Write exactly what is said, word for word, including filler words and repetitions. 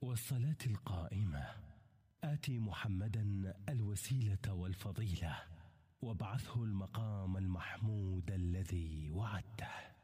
والصلاة القائمة آت محمدا الوسيلة والفضيلة وابعثه المقام المحمود الذي وعدته.